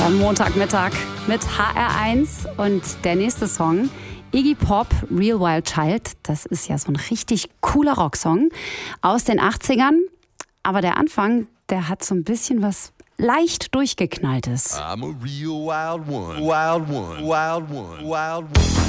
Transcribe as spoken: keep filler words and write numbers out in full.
am Montagmittag mit H R eins und der nächste Song, Iggy Pop, Real Wild Child. Das ist ja so ein richtig cooler Rocksong aus den achtzigern. Aber der Anfang, der hat so ein bisschen was leicht durchgeknalltes. I'm a real wild one, wild one, wild one, wild one.